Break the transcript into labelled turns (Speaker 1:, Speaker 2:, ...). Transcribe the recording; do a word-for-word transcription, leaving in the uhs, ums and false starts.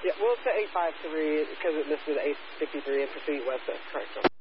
Speaker 1: Yeah, well, it's the eight five three because it listed eight fifty-three and proceed west. That's correct.